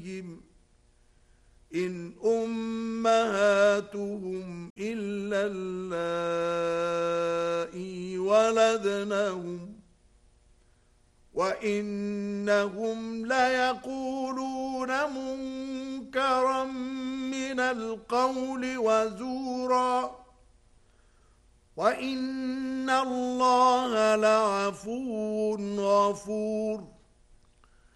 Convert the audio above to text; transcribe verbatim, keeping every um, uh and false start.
أبصارهم إن أمهاتهم إلا اللائي ولدنهم وإنهم ليقولون منكرا من القول وزورا وإن الله لعفو غفور